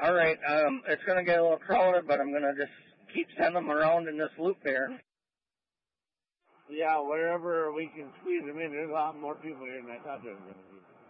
All right, it's going to get a little crowded, but I'm going to just keep sending them around in this loop here. Yeah, wherever we can squeeze them in, there's a lot more people here than I thought there was going to be.